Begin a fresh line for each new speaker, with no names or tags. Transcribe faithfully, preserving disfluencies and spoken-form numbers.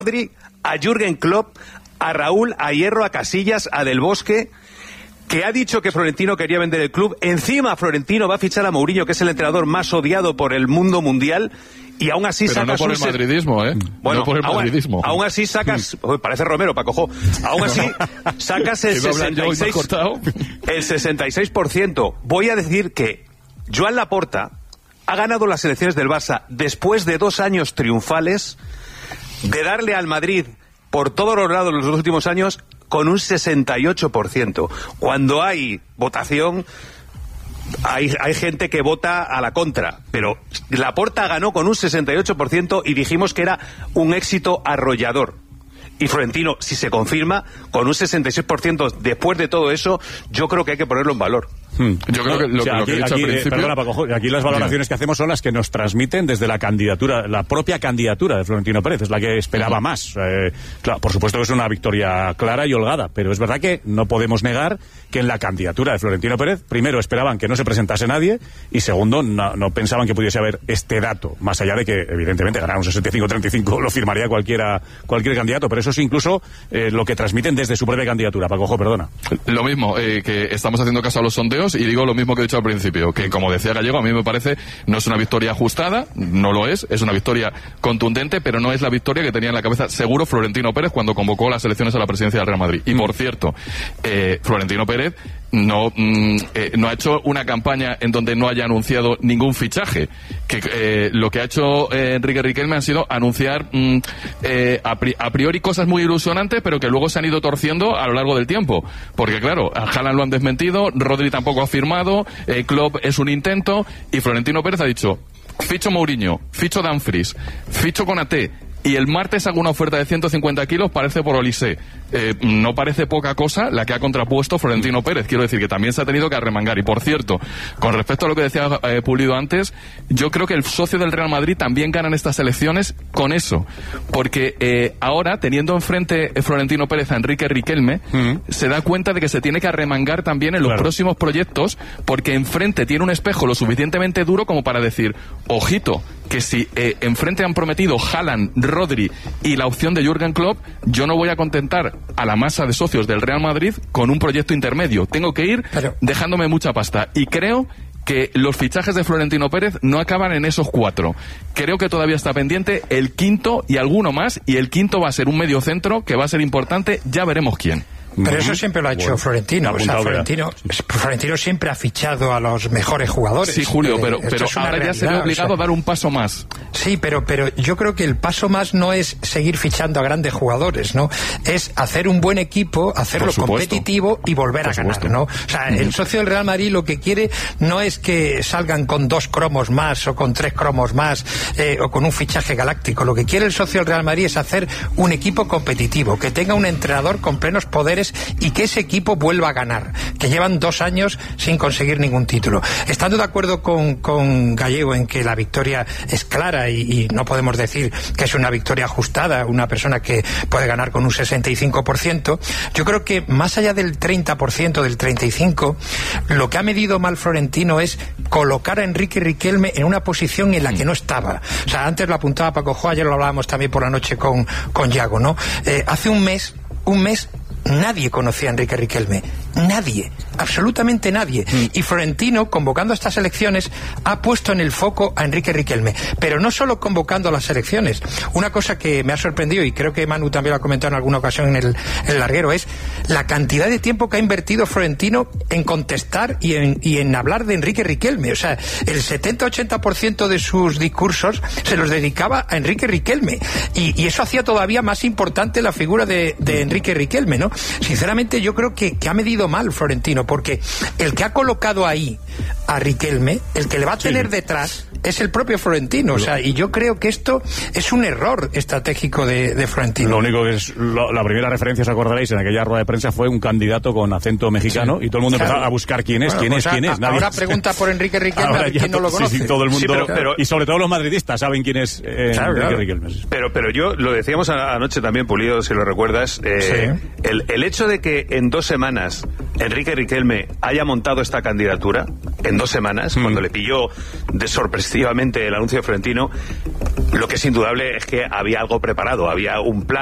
a Jürgen Klopp, a Raúl, a Hierro, a Casillas, a Del Bosque, que ha dicho que Florentino quería vender el club. Encima Florentino va a fichar a Mourinho, que es el entrenador más odiado por el mundo mundial, y aún así
Pero
sacas...
no por el madridismo, ¿eh?
Bueno,
no por el
aún,
madridismo.
aún así sacas... Uy, parece Romero, Paco Jo. Aún así sacas el sesenta y seis, el sesenta y seis por ciento. Voy a decir que Joan Laporta ha ganado las elecciones del Barça después de dos años triunfales, de darle al Madrid por todos los lados los dos últimos años con un sesenta y ocho por ciento. Cuando hay votación, hay, hay gente que vota a la contra, pero Laporta ganó con un sesenta y ocho por ciento y dijimos que era un éxito arrollador. Y Florentino, si se confirma, con un sesenta y seis por ciento después de todo eso, yo creo que hay que ponerlo en valor.
Hmm. Yo creo que lo,
o sea,
lo
aquí,
que he dicho
aquí,
al principio...
Perdona, Paco, aquí las valoraciones que hacemos son las que nos transmiten desde la candidatura, la propia candidatura de Florentino Pérez, es la que esperaba uh-huh. más. Eh, claro, por supuesto que es una victoria clara y holgada, pero es verdad que no podemos negar que en la candidatura de Florentino Pérez, primero esperaban que no se presentase nadie, y segundo, no, no pensaban que pudiese haber este dato, más allá de que, evidentemente, ganar un sesenta y cinco treinta y cinco lo firmaría cualquiera, cualquier candidato, pero eso es incluso eh, lo que transmiten desde su propia candidatura. Paco Jo, perdona.
Lo mismo, eh, que estamos haciendo caso a los sondeos, y digo lo mismo que he dicho al principio, que como decía Gallego, a mí me parece, no es una victoria ajustada, no lo es, es una victoria contundente, pero no es la victoria que tenía en la cabeza seguro Florentino Pérez cuando convocó las elecciones a la presidencia del Real Madrid. Y por cierto, eh, Florentino Pérez no mm, eh, no ha hecho una campaña en donde no haya anunciado ningún fichaje, que eh, lo que ha hecho eh, Enrique Riquelme ha sido anunciar mm, eh, a, pri a priori cosas muy ilusionantes, pero que luego se han ido torciendo a lo largo del tiempo, porque claro, a Haaland lo han desmentido, Rodri tampoco ha firmado, eh, Klopp es un intento, y Florentino Pérez ha dicho: ficho Mourinho, ficho Dumfries, ficho Konaté, y el martes hago una oferta de ciento cincuenta kilos, parece por Olise. Eh, no parece poca cosa la que ha contrapuesto Florentino Pérez. Quiero decir que también se ha tenido que arremangar. Y por cierto, con respecto a lo que decía eh, Pulido antes, yo creo que el socio del Real Madrid también gana en estas elecciones con eso. Porque eh, ahora, teniendo enfrente eh, Florentino Pérez a Enrique Riquelme, uh-huh. se da cuenta de que se tiene que arremangar también en los claro. próximos proyectos, porque enfrente tiene un espejo lo suficientemente duro como para decir: ojito, que si eh, enfrente han prometido Haaland, Rodri y la opción de Jürgen Klopp, yo no voy a contentar a la masa de socios del Real Madrid con un proyecto intermedio. Tengo que ir Pero... dejándome mucha pasta. Y creo que los fichajes de Florentino Pérez no acaban en esos cuatro. Creo que todavía está pendiente el quinto y alguno más, y el quinto va a ser un mediocentro que va a ser importante, ya veremos quién.
Pero eso siempre lo ha hecho bueno, Florentino. O sea, Florentino, Florentino siempre ha fichado a los mejores jugadores.
Sí, Julio, pero,
eh,
pero ahora realidad, ya se ve obligado o sea, a dar un paso más.
Sí, pero, pero yo creo que el paso más no es seguir fichando a grandes jugadores, ¿no? Es hacer un buen equipo, hacerlo competitivo y volver Por a ganar, supuesto. ¿no? O sea, uh-huh. el socio del Real Madrid lo que quiere no es que salgan con dos cromos más o con tres cromos más eh, o con un fichaje galáctico. Lo que quiere el socio del Real Madrid es hacer un equipo competitivo, que tenga un entrenador con plenos poderes y que ese equipo vuelva a ganar, que llevan dos años sin conseguir ningún título. Estando de acuerdo con, con Gallego en que la victoria es clara y, y no podemos decir que es una victoria ajustada, una persona que puede ganar con un sesenta y cinco por ciento, yo creo que más allá del treinta por ciento, del treinta y cinco por ciento, lo que ha medido mal Florentino es colocar a Enrique Riquelme en una posición en la que no estaba. O sea, antes lo apuntaba Paco Jo, ayer lo hablábamos también por la noche con, con Yago, ¿no? Eh, hace un mes, un mes nadie conocía a Enrique Riquelme, nadie, absolutamente nadie. Mm. Y Florentino, convocando estas elecciones, ha puesto en el foco a Enrique Riquelme, pero no solo convocando a las elecciones. Una cosa que me ha sorprendido, y creo que Manu también lo ha comentado en alguna ocasión en el, en el larguero, es la cantidad de tiempo que ha invertido Florentino en contestar y en, y en hablar de Enrique Riquelme. O sea, el setenta ochenta por ciento de sus discursos se los dedicaba a Enrique Riquelme, y, y eso hacía todavía más importante la figura de, de Enrique Riquelme, ¿no? Sinceramente yo creo que, que ha medido mal Florentino, porque el que ha colocado ahí a Riquelme, el que le va a tener sí. detrás es el propio Florentino, o sea, y yo creo que esto es un error estratégico de, de Florentino.
Lo único que es, lo, la primera referencia, os acordaréis, en aquella rueda de prensa fue un candidato con acento mexicano, sí. y todo el mundo claro. empezó a buscar quién es, bueno, quién pues es, quién es. Nadie...
Ahora pregunta por Enrique Riquelme, a ver quién no lo conoce.
Sí, sí, todo el mundo, sí, pero, pero,
y
sobre todo los madridistas saben quién es eh,
claro,
Enrique
claro.
Riquelme.
Pero, pero yo, lo decíamos anoche también, Pulido, si lo recuerdas, eh, sí. el, el hecho de que en dos semanas Enrique Riquelme haya montado esta candidatura en dos semanas, mm. cuando le pilló de sorpresivamente el anuncio de Florentino, lo que es indudable es que había algo preparado, había un plan.